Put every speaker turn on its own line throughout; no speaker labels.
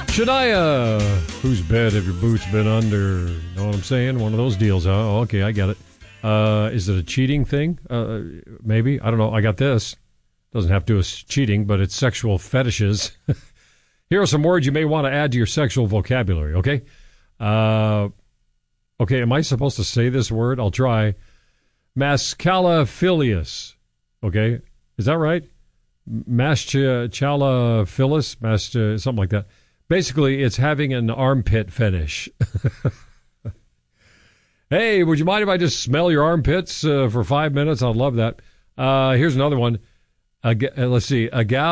Shania, whose bed have your boots been under? Know what I'm saying? One of those deals, huh? Oh, okay, I get it. Is it a cheating thing? Maybe. I don't know. I got this. Doesn't have to do with cheating, but it's sexual fetishes. Here are some words you may want to add to your sexual vocabulary, okay? Okay, am I supposed to say this word? I'll try. Mascalophilus. Okay? Is that right? Mascalophilus? Something like that. Basically, it's having an armpit fetish. Hey, would you mind if I just smell your armpits for 5 minutes? I'd love that. Here's another one. Let's see.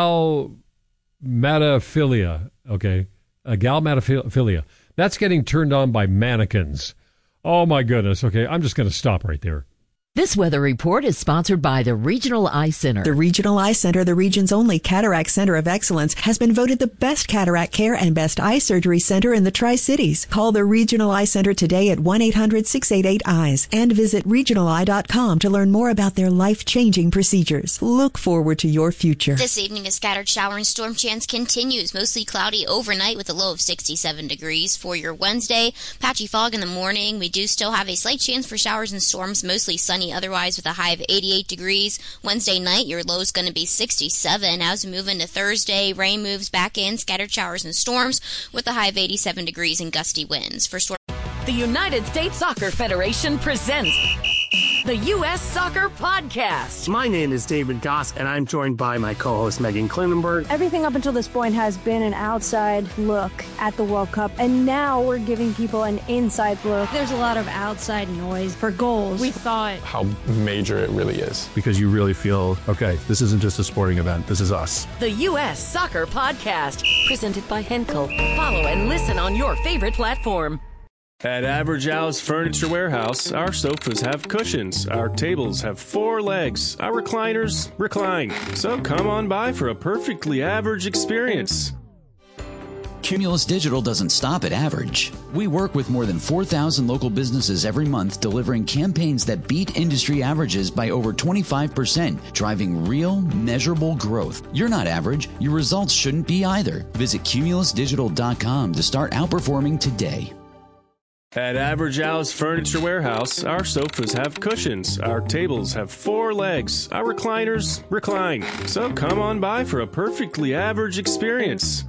Agalmatophilia. Okay. Agalmatophilia. That's getting turned on by mannequins. Oh, my goodness. Okay, I'm just going to stop right there.
This weather report is sponsored by the Regional Eye Center.
The Regional Eye Center, the region's only cataract center of excellence, has been voted the best cataract care and best eye surgery center in the Tri-Cities. Call the Regional Eye Center today at 1-800-688-EYES and visit regionaleye.com to learn more about their life-changing procedures. Look forward to your future.
This evening, a scattered shower and storm chance continues. Mostly cloudy overnight with a low of 67 degrees. For your Wednesday, patchy fog in the morning. We do still have a slight chance for showers and storms, mostly sunny otherwise with a high of 88 degrees. Wednesday night, your low is going to be 67. As we move into Thursday, rain moves back in, scattered showers and storms with a high of 87 degrees and gusty winds. For storm.
The United States Soccer Federation presents the U.S. Soccer Podcast.
My name is David Goss, and I'm joined by my co-host Megan Klinenberg.
Everything up until this point has been an outside look at the World Cup, and now we're giving people an inside look. There's a lot of outside noise for goals. We thought
how major it really is.
Because you really feel, okay, this isn't just a sporting event, this is us.
The U.S. Soccer Podcast, presented by Henkel. Follow and listen on your favorite platform.
At Average Al's Furniture Warehouse, our sofas have cushions, our tables have 4 legs, our recliners recline. So come on by for a perfectly average experience.
Cumulus Digital doesn't stop at average. We work with more than 4,000 local businesses every month, delivering campaigns that beat industry averages by over 25%, driving real, measurable growth. You're not average. Your results shouldn't be either. Visit cumulusdigital.com to start outperforming today.
At Average Al's Furniture Warehouse, our sofas have cushions, our tables have 4 legs, our recliners recline. So come on by for a perfectly average experience.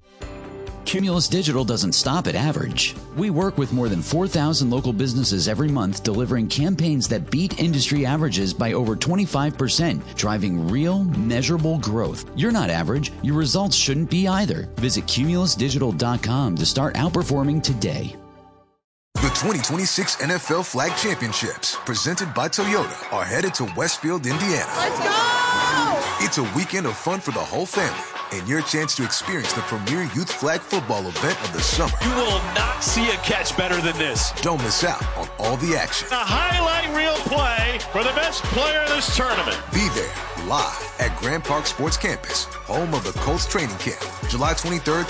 Cumulus Digital doesn't stop at average. We work with more than 4,000 local businesses every month, delivering campaigns that beat industry averages by over 25%, driving real, measurable growth. You're not average. Your results shouldn't be either. Visit cumulusdigital.com to start outperforming today.
The 2026 NFL Flag Championships, presented by Toyota, are headed to Westfield, Indiana.
Let's go!
It's a weekend of fun for the whole family and your chance to experience the premier youth flag football event of the summer.
You will not see a catch better than this.
Don't miss out on all the action.
A highlight reel play for the best player in this tournament.
Be there live at Grand Park Sports Campus, home of the Colts training camp, July 23rd